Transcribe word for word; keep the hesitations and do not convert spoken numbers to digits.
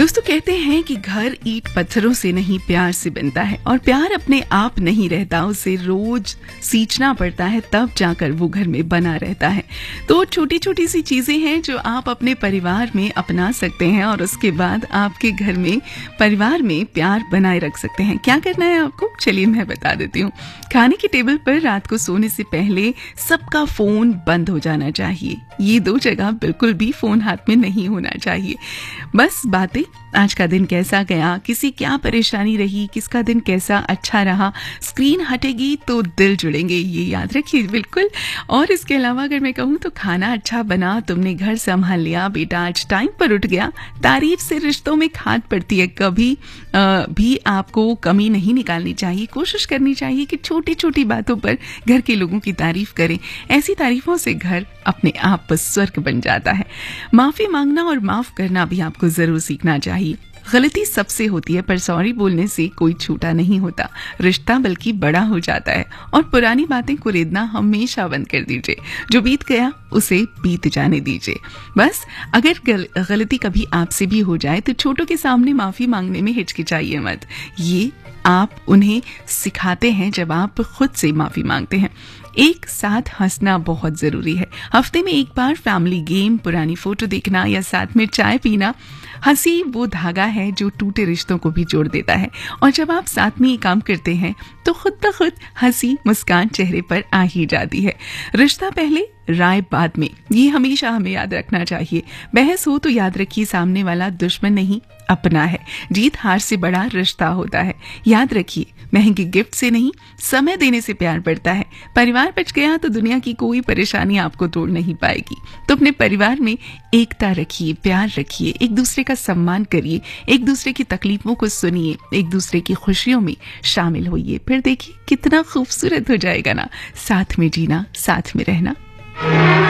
दोस्तों कहते हैं कि घर ईंट पत्थरों से नहीं प्यार से बनता है और प्यार अपने आप नहीं रहता, उसे रोज सींचना पड़ता है तब जाकर वो घर में बना रहता है। तो छोटी छोटी सी चीजें हैं जो आप अपने परिवार में अपना सकते हैं और उसके बाद आपके घर में परिवार में प्यार बनाए रख सकते हैं। क्या करना है आपको, चलिए मैं बता देती हूँ। खाने की टेबल पर रात को सोने से पहले सबका फोन बंद हो जाना चाहिए। ये दो जगह बिल्कुल भी फोन हाथ में नहीं होना चाहिए। बस बातें, आज का दिन कैसा गया, किसी क्या परेशानी रही, किसका दिन कैसा अच्छा रहा, स्क्रीन हटेगी तो दिल जुड़ेंगे, ये याद रखिए बिल्कुल। और इसके अलावा अगर मैं कहूँ तो खाना अच्छा बना, तुमने घर संभाल लिया, बेटा आज टाइम पर उठ गया, तारीफ से रिश्तों में खाद पड़ती है। कभी आ, भी आपको कमी नहीं निकालनी चाहिए। कोशिश करनी चाहिए कि छोटी छोटी बातों पर घर के लोगों की तारीफ करें। ऐसी तारीफों से घर अपने आप स्वर्ग बन जाता है। माफी मांगना और माफ करना भी आपको जरूर सीखना चाहिए। गलती सबसे होती है पर सॉरी बोलने से कोई छोटा नहीं होता, रिश्ता बल्कि बड़ा हो जाता है। और पुरानी बातें कुरेदना हमेशा बंद कर दीजिए। जो बीत गया उसे बीत जाने दीजिए। बस अगर गल, गलती कभी आपसे भी हो जाए तो छोटों के सामने माफी मांगने में हिचकिचाइए मत। ये आप उन्हें सिखाते हैं जब आप खुद से माफी मांगते हैं। एक साथ हंसना बहुत जरूरी है। हफ्ते में एक बार फैमिली गेम, पुरानी फोटो देखना या साथ में चाय पीना। हंसी वो धागा है जो टूटे रिश्तों को भी जोड़ देता है। और जब आप साथ में ये काम करते हैं तो खुद ब खुद हंसी मुस्कान चेहरे पर आ ही जाती है। रिश्ता पहले, राय बाद में, ये हमेशा हमें याद रखना चाहिए। बहस हो तो याद रखिए सामने वाला दुश्मन नहीं अपना है। जीत हार से बड़ा रिश्ता होता है। याद रखिए महंगे गिफ्ट से नहीं, समय देने से प्यार बढ़ता है। परिवार बच गया तो दुनिया की कोई परेशानी आपको तोड़ नहीं पाएगी। तो अपने परिवार में एकता रखिए, प्यार रखिए, एक दूसरे का सम्मान करिए, एक दूसरे की तकलीफों को सुनिए, एक दूसरे की खुशियों में शामिल होइए। फिर देखिए कितना खूबसूरत हो जाएगा ना साथ में जीना, साथ में रहना।